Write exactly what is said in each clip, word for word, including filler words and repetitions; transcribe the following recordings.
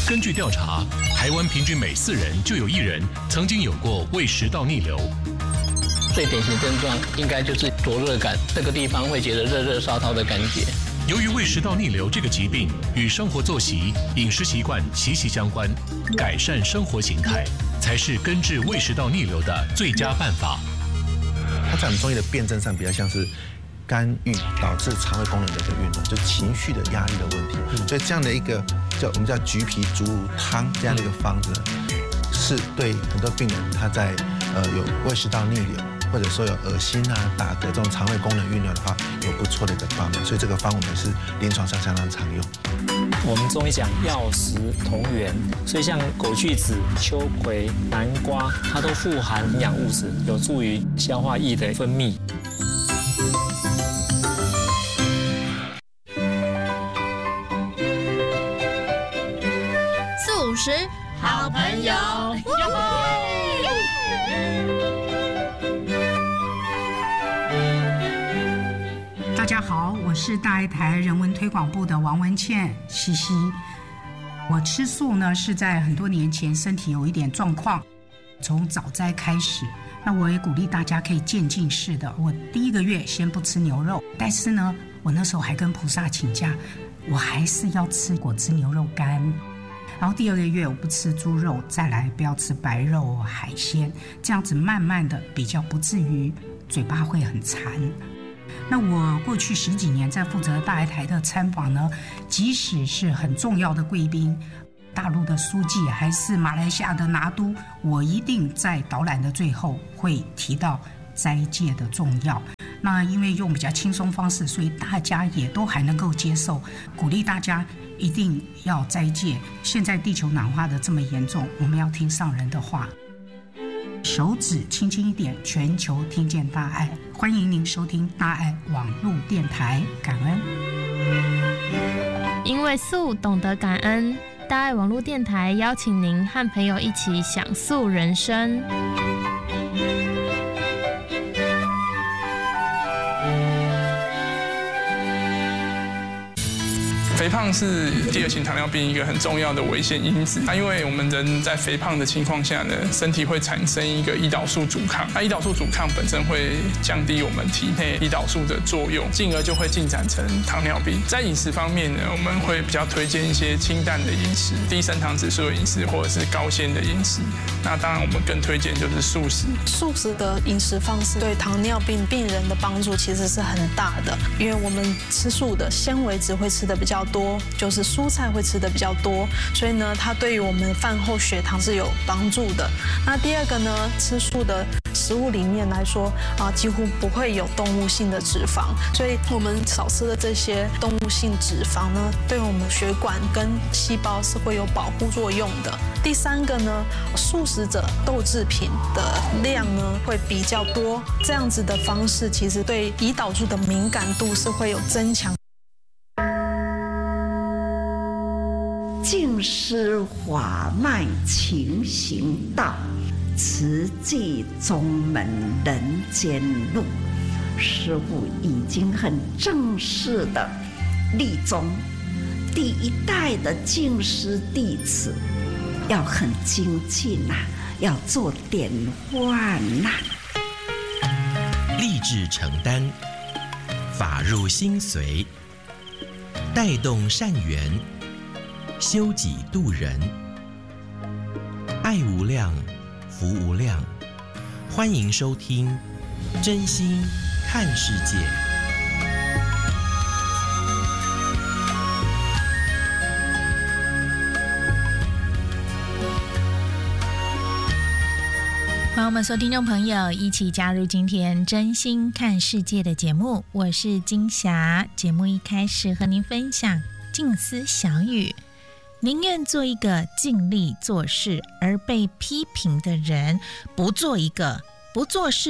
根据调查，台湾平均每四人就有一人曾经有过胃食道逆流。 最典型的症状应该就是灼热感，这个地方会觉得热热烧烧的感觉。 由于胃食道逆流这个疾病与生活作息、饮食习惯息息相关，改善生活形态才是根治胃食道逆流的最佳办法。 它在我们中医的辩证上比较像是肝郁导致肠胃功能的一个运动，就是情绪的压力的问题。嗯、所以这样的一个叫我们叫橘皮竹茹汤这样的一个方子，是对很多病人他在呃有胃食道逆流，或者说有恶心啊、打嗝这种肠胃功能运流的话，有不错的一个帮忙。所以这个方我们是临床上相当常用。 我们中医讲药食同源，所以像枸杞子、秋葵、南瓜，它都富含营养物质，有助于消化液的分泌。 素食好朋友， 大家好，我是大爱台人文推广部的王文倩西西。我吃素呢是在很多年前身体有一点状况，从早斋开始。那我也鼓励大家可以渐进式的，我第一个月先不吃牛肉，但是呢，我那时候还跟菩萨请假，我还是要吃果汁牛肉干。然后第二个月我不吃猪肉，再来不要吃白肉海鲜，这样子慢慢的比较不至于嘴巴会很馋。那我过去十几年在负责大爱台的参访呢，即使是很重要的贵宾，大陆的书记还是马来西亚的拿督，我一定在导览的最后会提到斋戒的重要。那因为用比较轻松方式，所以大家也都还能够接受，鼓励大家一定要斋戒。现在地球暖化的这么严重，我们要听上人的话，手指轻轻一点，全球听见大爱。欢迎您收听大爱网络电台，感恩。 因为素懂得感恩，大爱网络电台邀请您和朋友一起享素人生。 肥胖是第二型糖尿病一个很重要的危险因子。那因为我们人在肥胖的情况下呢，身体会产生一个胰岛素阻抗。那胰岛素阻抗本身会降低我们体内胰岛素的作用，进而就会进展成糖尿病。在饮食方面呢，我们会比较推荐一些清淡的饮食、低升糖指数的饮食，或者是高纤的饮食。那当然，我们更推荐就是素食。 素食的饮食方式对糖尿病病人的帮助其实是很大的，因为我们吃素的纤维质会吃的比较多，就是蔬菜会吃的比较多，所以呢，它对于我们饭后血糖是有帮助的。那第二个呢，吃素的食物里面来说啊，几乎不会有动物性的脂肪，所以我们少吃的这些动物性脂肪呢，对我们血管跟细胞是会有保护作用的。第三个呢，素食者豆制品的量呢会比较多，这样子的方式其实对胰岛素的敏感度是会有增强。 净施法脉勤行道，慈济宗门人间路。师父已经很正式的立宗，第一代的净师弟子要很精进呐、啊，要做典范呐、 啊。立志承担，法入心随，带动善缘。修己度人，爱无量，福无量。欢迎收听《真心看世界》。 欢迎我们所有听众朋友一起加入今天《真心看世界》的节目，我是金霞。节目一开始和您分享静思小语。宁愿做一个尽力做事而被批评的人，不做一个不做事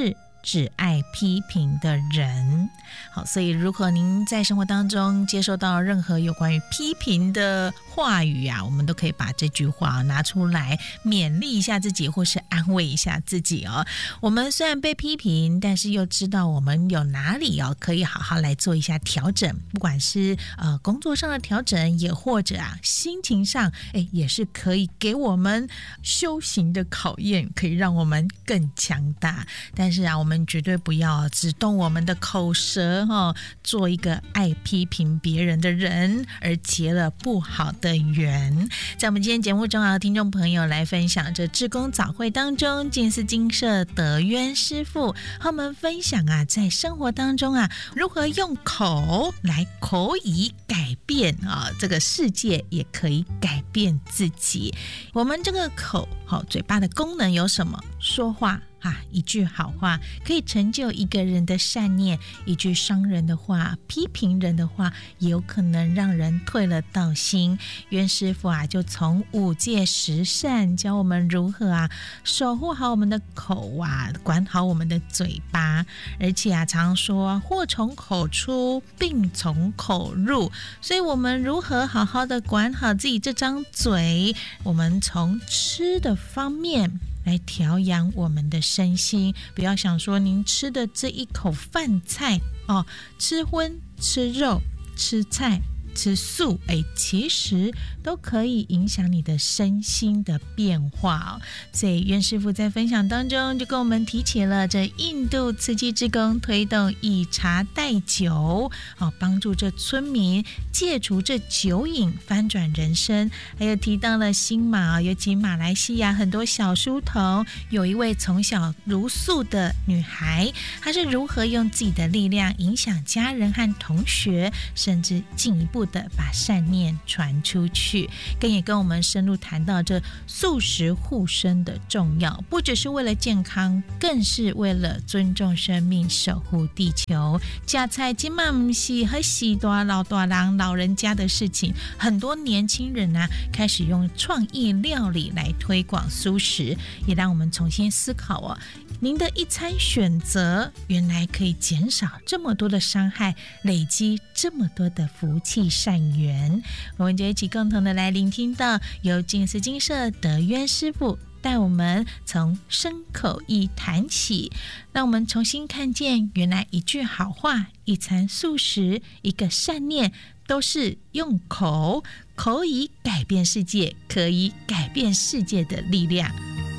只爱批评的人。好，所以如果您在生活当中接受到任何有关于批评的话语啊，我们都可以把这句话拿出来勉励一下自己，或是安慰一下自己哦。我们虽然被批评，但是又知道我们有哪里哦可以好好来做一下调整，不管是呃工作上的调整，也或者啊心情上，哎也是可以给我们修行的考验，可以让我们更强大。但是啊，我们绝对不要只动我们的口舌哦，做一个爱批评别人的人，而结了不好的缘。在我们今天节目中啊，听众朋友来分享这志工早会当中，净思精舍德渊师父和我们分享啊，在生活当中啊，如何用口来口以改变啊，这个世界也可以改变自己。我们这个口好、哦、嘴巴的功能有什么？说话啊，一句好话可以成就一个人的善念，一句伤人的话、批评人的话，也有可能让人退了道心。渊师父啊，就从五戒十善教我们如何啊守护好我们的口啊，管好我们的嘴巴。而且啊，常说祸从口出，病从口入，所以我们如何好好的管好自己这张嘴？我们从吃的方面来调养我们的身心，不要想说您吃的这一口饭菜哦，吃荤、吃肉、吃菜、吃素，哎，其实都可以影响你的身心的变化哦。所以渊师父在分享当中就跟我们提起了这印度慈济志工推动以茶代酒哦，帮助这村民戒除这酒瘾，翻转人生。还有提到了新马，尤其马来西亚很多小书童，有一位从小茹素的女孩，她是如何用自己的力量影响家人和同学，甚至进一步的把善念传出去，更也跟我们深入谈到这素食护身的重要，不只是为了健康，更是为了尊重生命，守护地球。加菜今嘛不是和许多老大人老人家的事情，很多年轻人啊开始用创意料理来推广素食，也让我们重新思考哦，您的一餐选择原来可以减少这么多的伤害，累积这么多的福气善缘。我们就一起共同的来聆听到由净思精舍德渊师父带我们从身口意谈起，让我们重新看见原来一句好话、一餐素食、一个善念，都是用口口以改变世界，可以改变世界的力量。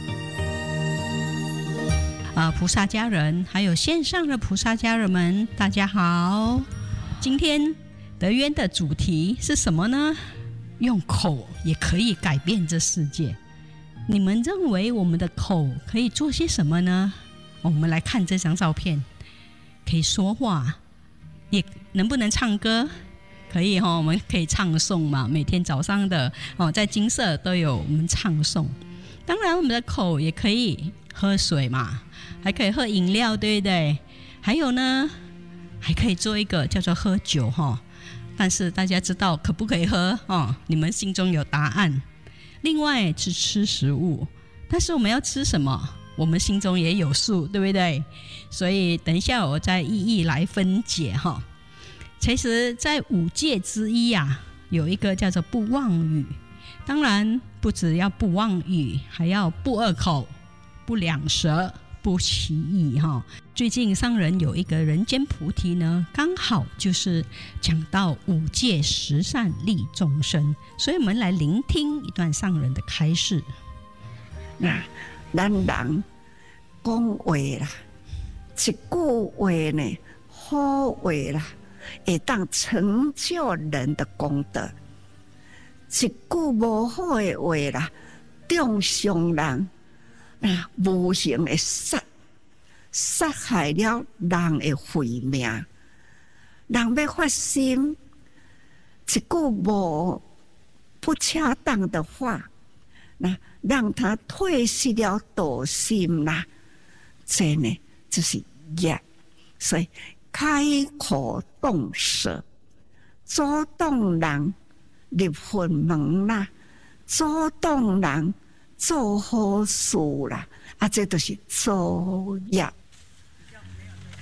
呃，菩萨家人还有线上的菩萨家人们，大家好。今天德渊的主题是什么呢？用口也可以改变这世界。你们认为我们的口可以做些什么呢？我们来看这张照片，可以说话，也能不能唱歌？可以哈、哦，我们可以唱诵嘛，每天早上的哦，在精舍都有我们唱诵。当然，我们的口也可以喝水嘛，还可以喝饮料，对不对？还有呢，还可以做一个叫做喝酒哈、哦。但是大家知道可不可以喝哦？你们心中有答案。另外是吃食物，但是我们要吃什么？我们心中也有数，对不对？所以等一下我再一一来分解哈。其实，在五戒之一啊，有一个叫做不妄语。当然，不只要不妄语，还要不恶口、不两舌、不歧义哈。最近上人有一个人间菩提呢，刚好就是讲到五戒十善利众生，所以我们来聆听一段上人的开示。 那咱人讲话啦，一句话呢，好话啦，会当成就人的功德。一句无好的话啦，中伤人，那无形的杀，杀害了人的慧命。人要发心，一句无不恰当的话，那让他退失了道心啦，这呢就是业。所以开口动舌，阻挡人入佛门啦，阻挡人做好事啦，啊，这都是造业。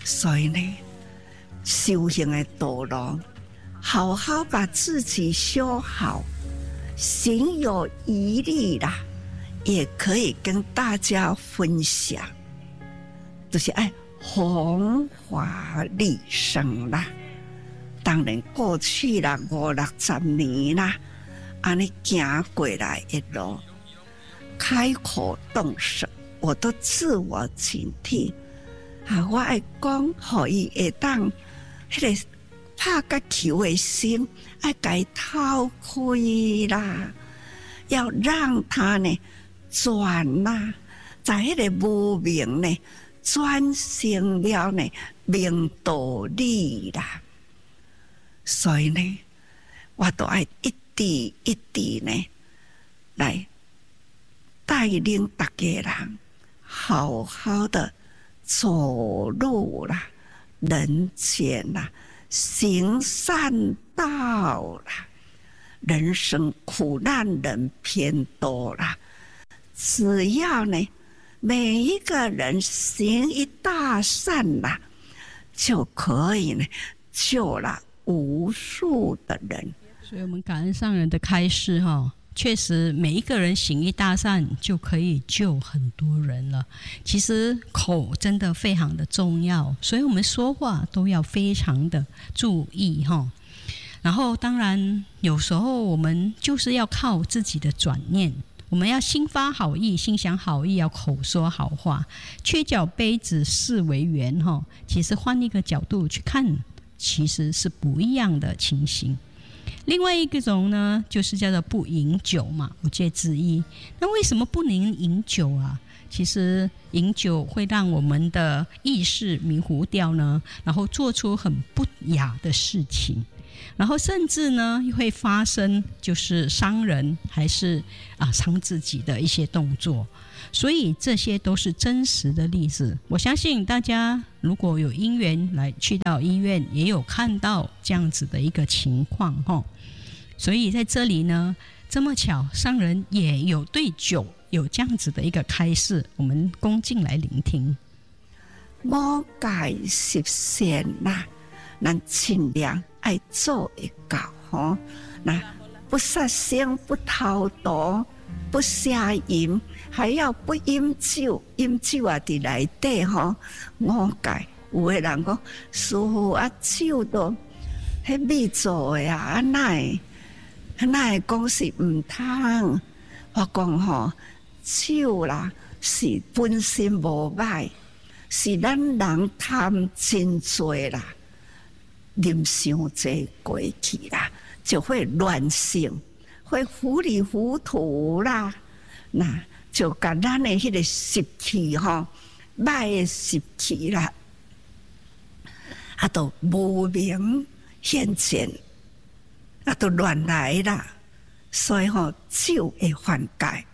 所以呢，修行的道路，好好把自己修好，行有余力啦，也可以跟大家分享，就是爱弘法利生啦。当然过去啦，五六十年啦，安尼行过来一路，开口动手，我都自我警惕。啊，我爱讲，互伊会当迄个拍甲球的心，爱甲伊掏开啦，要让他呢转啦，在迄个无明呢转成了呢明道理啦。所以呢，我都爱一滴一滴呢来带领大家人好好的走路啦，人间啦，行善道啦。人生苦难人偏多啦，只要呢每一个人行一大善啦，就可以呢救了无数的人。 所以我们感恩上人的开示哈，确实每一个人行一大善就可以救很多人了。其实口真的非常的重要，所以我们说话都要非常的注意哈。然后当然有时候我们就是要靠自己的转念，我们要心发好意，心想好意，要口说好话，缺角杯子视为圆哈。其实换一个角度去看，其实是不一样的情形。另外一种呢，就是叫做不饮酒嘛，五戒之一。那为什么不能饮酒啊？其实饮酒会让我们的意识迷糊掉呢，然后做出很不雅的事情，然后甚至呢会发生就是伤人还是啊伤自己的一些动作。所以这些都是真实的例子，我相信大家如果有因缘来去到医院，也有看到这样子的一个情况齁。所以在这里呢，这么巧上人也有对酒有这样子的一个开示，我们恭敬来聆听。 魔戒十善啦，咱尽量爱做会到吼。那不杀生，不偷盗，不邪淫，还要不饮酒，饮酒啊伫内底吼。五戒有的人讲，师父啊，酒都迄米做的啊，啊哪会啊哪会讲是唔通？我讲吼，酒啦是本身无歹，是咱人贪真多啦，啉伤济过去啦，就会乱性。会糊里糊涂啦，那就把咱的迄个习气吼，歹的习气啦，啊，都无明显前，啊，都乱来啦。所以吼，酒会犯戒，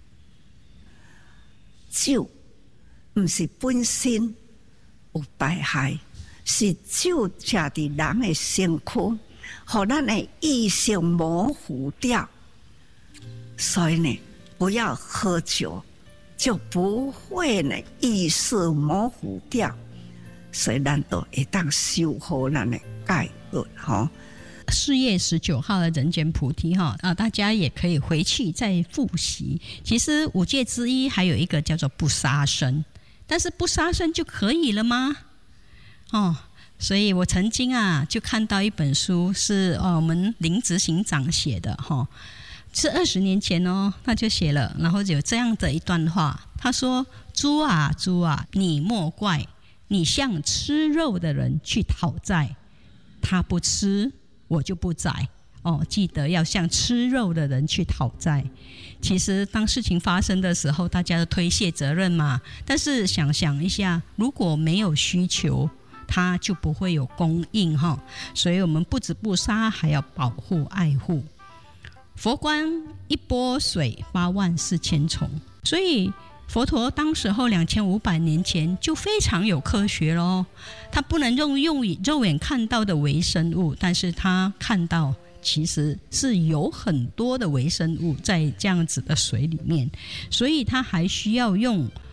酒唔是本身有败害，是酒食伫人的身躯。好，咱的意识模糊掉，所以呢，不要喝酒，就不会呢意识模糊掉，所以咱都会当修好咱的戒律哈。 四月十九号的人间菩提哈啊，大家也可以回去再复习。其实五戒之一还有一个叫做不杀生，但是不杀生就可以了吗？哦。所以我曾经啊就看到一本书是哦我们林执行长写的哈、哦，是二十年前哦，他就写了，然后有这样的一段话，他说：“猪啊猪啊，你莫怪，你向吃肉的人去讨债，他不吃，我就不宰。哦，记得要向吃肉的人去讨债。其实当事情发生的时候，大家都推卸责任嘛，但是想想一下，如果没有需求，它就不会有供应哈，所以我们不止不杀，还要保护爱护。佛观一钵水八万四千虫，所以佛陀当时候两千五百年前就非常有科学咯，他不能用用肉眼看到的微生物，但是他看到其实是有很多的微生物在这样子的水里面，所以他还需要用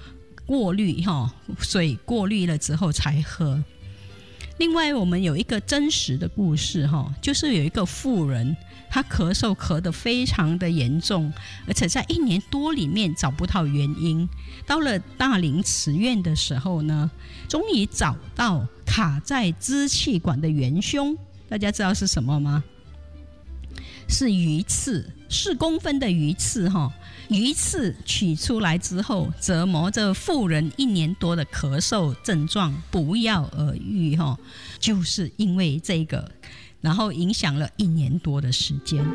过滤哈，水过滤了之后才喝。另外，我们有一个真实的故事哈，就是有一个妇人，她咳嗽咳得非常的严重，而且在一年多里面找不到原因。到了大林慈院的时候呢，终于找到卡在支气管的元凶。大家知道是什么吗？是鱼刺，四公分的鱼刺哈。鱼刺取出来之后，折磨着妇人一年多的咳嗽症状不药而愈哈，就是因为这个，然后影响了一年多的时间。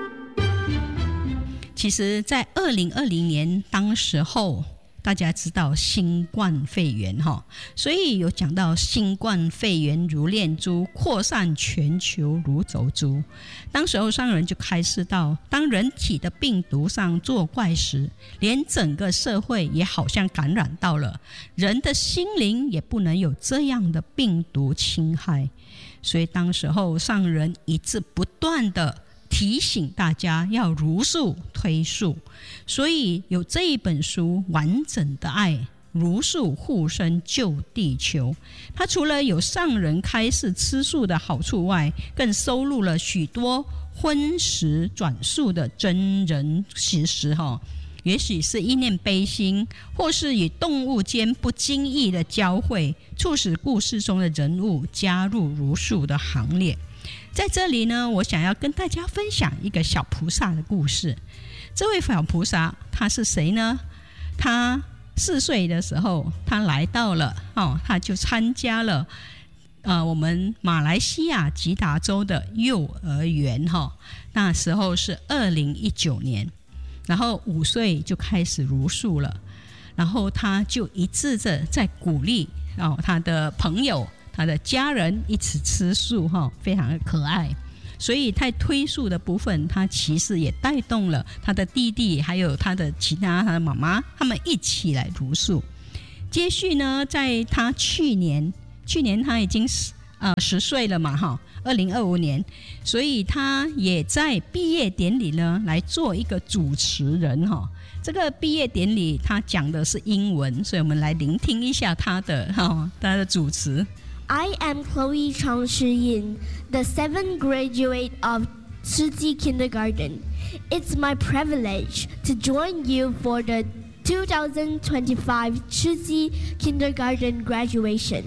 其实，在二零二零年当时候，大家知道新冠肺炎哈，所以有讲到新冠肺炎如链珠，扩散全球如走珠。当时候商人就开始到，当人体的病毒上作怪时，连整个社会也好像感染到了，人的心灵也不能有这样的病毒侵害。所以当时候商人一直不断的提醒大家要如数推数，所以有这一本书完整的爱，如数护身救地球。它除了有上人开示吃素的好处外，更收录了许多荤食转素的真人实实哈。也许是一念悲心，或是与动物间不经意的交汇，促使故事中的人物加入如数的行列。在这里呢，我想要跟大家分享一个小菩萨的故事。这位小菩萨他是谁呢？他四岁的时候，他来到了哦，他就参加了呃我们马来西亚吉打州的幼儿园哈、哦。那时候是二零一九年，然后五岁就开始茹素了，然后他就一直的在鼓励哦他的朋友。他的家人一起吃素哈，非常的可爱。所以在推素的部分，他其实也带动了他的弟弟，还有他的其他他的妈妈，他们一起来茹素。接续呢，在他去年，去年他已经呃十岁了嘛哈，二零二五年，所以他也在毕业典礼呢来做一个主持人哈。这个毕业典礼他讲的是英文，所以我们来聆听一下他的哈他的主持。 I am Chloe Chang Shi-yin, the seventh graduate of Chiji Kindergarten. It's my privilege to join you for the two thousand twenty-five Chiji Kindergarten graduation.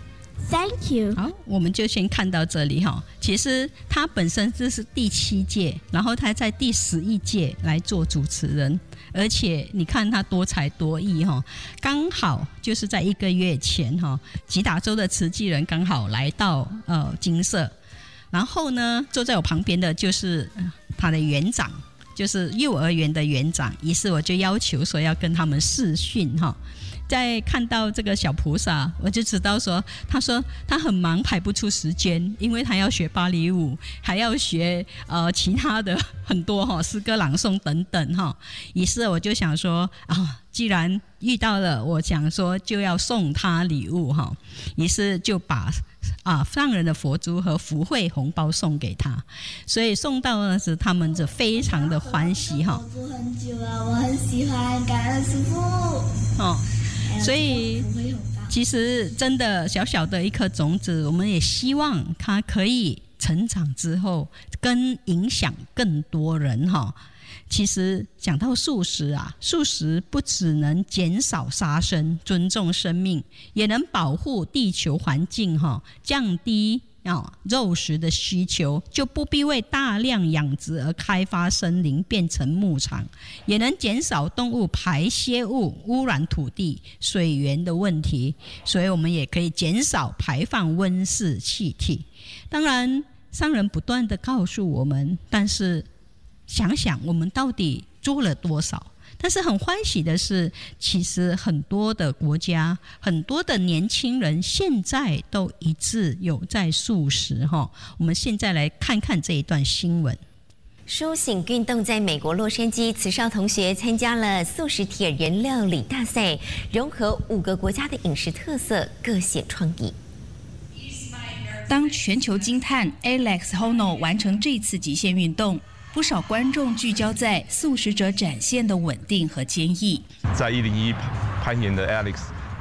Thank you. 好，我们就先看到这里哈。其实他本身这是第七届，然后他在第十一届来做主持人，而且你看他多才多艺哈。刚好就是在一个月前哈，吉打州的慈济人刚好来到呃金色，然后呢坐在我旁边的就是他的园长，就是幼儿园的园长，于是我就要求说要跟他们视讯哈。在看到这个小菩萨，我就知道说，他说他很忙，排不出时间，因为他要学芭蕾舞，还要学呃其他的很多哈、哦、诗歌朗诵等等哈、哦。于是我就想说啊，既然遇到了，我想说就要送他礼物哈、哦。于是就把啊上人的佛珠和福慧红包送给他，所以送到的时他们就非常的欢喜哈。 佛珠很久了，我很喜欢，感恩师父。 哦。所以其实真的小小的一颗种子，我们也希望它可以成长之后跟影响更多人哈。其实讲到素食啊，素食不只能减少杀生，尊重生命，也能保护地球环境哈，降低哦、肉食的需求，就不必为大量养殖而开发森林变成牧场，也能减少动物排泄物污染土地水源的问题，所以我们也可以减少排放温室气体。当然商人不断的告诉我们，但是想想我们到底做了多少。但是很欢喜的是，其实很多的国家，很多的年轻人现在都一致有在素食哈。我们现在来看看这一段新闻。 苏醒运动在美国洛杉矶，慈少同学参加了素食铁人料理大赛，融合五个国家的饮食特色，各显创意。 当全球惊叹 Alex Honnold 完成这次极限运动，不少观众聚焦在素食者展现的稳定和坚毅。 在一零一攀岩的 Alex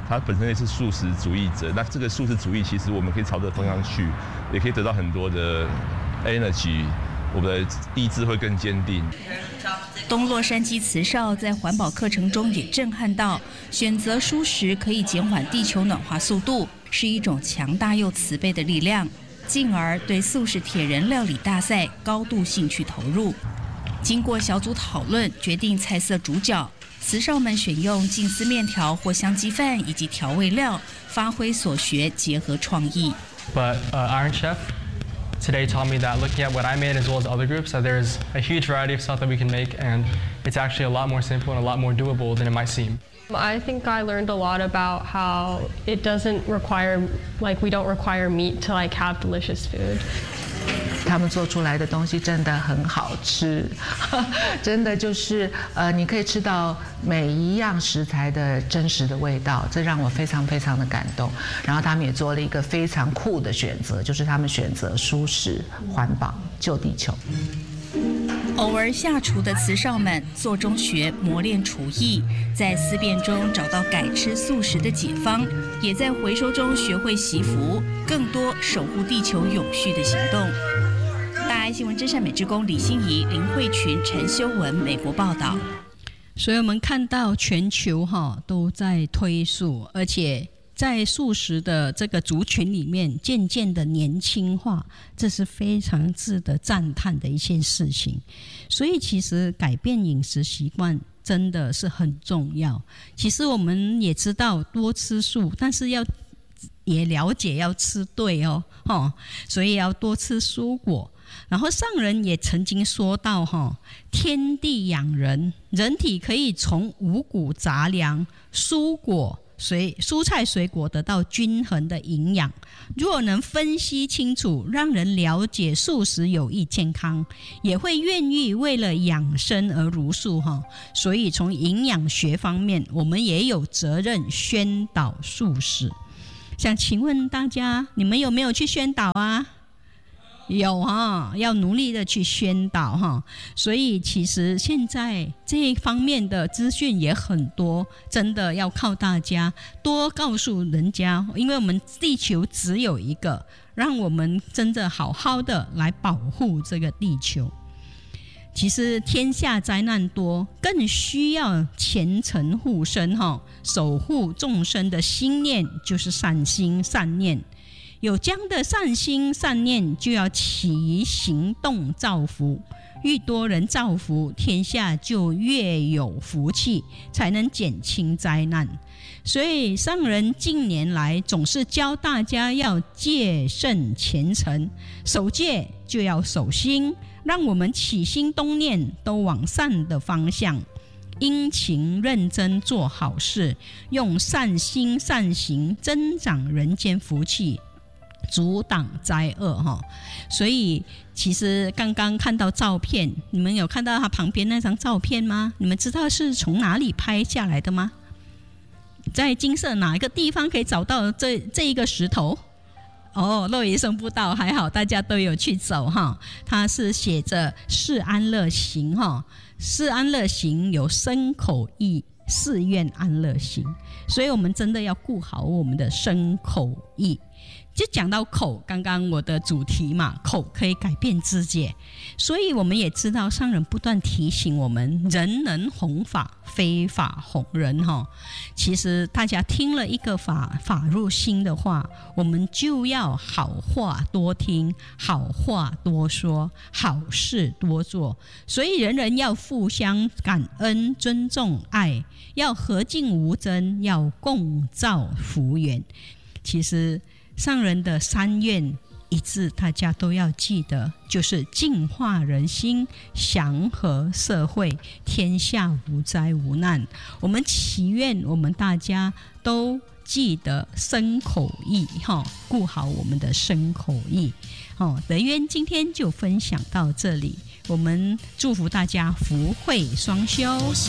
他本身也是素食主义者。那这个素食主义，其实我们可以朝这个方向去，也可以得到很多的 energy， 我们的意志会更坚定。 东洛杉矶慈少在环保课程中也震撼到，选择蔬食可以减缓地球暖化速度，是一种强大又慈悲的力量，进而对素食铁人料理大赛高度兴趣投入。经过小组讨论，决定菜色主角，慈少们选用净丝面条或香鸡饭以及调味料，发挥所学，结合创意。 But uh, Iron Chef today taught me that looking at what I made as well as other groups, that there's a huge variety of stuff that we can make, and it's actually a lot more simple and a lot more doable than it might seem. I think I learned a lot about how it doesn't require, like we don't require meat to like have delicious food. 他们做出来的东西真的很好吃，真的就是呃，你可以吃到每一样食材的真实的味道，这让我非常非常的感动。然后他们也做了一个非常酷的选择，就是他们选择蔬食、环保、救地球。 偶尔下厨的慈少们做中学，磨练厨艺，在思辨中找到改吃素食的解方，也在回收中学会惜福，更多守护地球永续的行动。大爱新闻真善美之工李欣怡、林慧群、陈修文，美国报道。 所以我们看到全球哈都在推素，而且在素食的这个族群里面渐渐的年轻化，这是非常值得赞叹的一件事情。所以其实改变饮食习惯真的是很重要。其实我们也知道多吃素，但是要也了解要吃对哦，哦所以要多吃蔬果。然后上人也曾经说到哈，天地养人，人体可以从五谷杂粮、蔬果、水、蔬菜、水果得到均衡的营养。若能分析清楚，让人了解素食有益健康，也会愿意为了养生而茹素哈。所以从营养学方面，我们也有责任宣导素食。想请问大家，你们有没有去宣导啊？有哈，要努力的去宣导哈，所以其实现在这一方面的资讯也很多，真的要靠大家多告诉人家，因为我们地球只有一个，让我们真的好好的来保护这个地球。其实天下灾难多，更需要虔诚护身哈，守护众生的心念就是善心善念。有这样的善心善念，就要起行动造福，愈多人造福，天下就越有福气，才能减轻灾难。所以上人近年来总是教大家要戒慎虔诚，守戒就要守心，让我们起心动念都往善的方向，殷勤认真做好事，用善心善行增长人间福气，阻挡灾厄哈。所以其实刚刚看到照片，你们有看到他旁边那张照片吗？你们知道是从哪里拍下来的吗？在金色哪一个地方可以找到这这一个石头？哦，肉眼生不到，还好大家都有去走哈。它是写着是安乐行哈，是安乐行有身口意，誓愿安乐行，所以我们真的要顾好我们的身口意。就讲到口，刚刚我的主题嘛，口可以改变世界，所以我们也知道上人不断提醒我们，人能弘法，非法弘人哈。其实大家听了一个法法入心的话，我们就要好话多听，好话多说，好事多做。所以人人要互相感恩、尊重、爱，要和敬无争，要共造福缘。其实上人的三愿一致，大家都要记得，就是净化人心，祥和社会，天下无灾无难。我们祈愿我们大家都记得身口意，顾好我们的身口意。德渊今天就分享到这里，我们祝福大家福慧双修。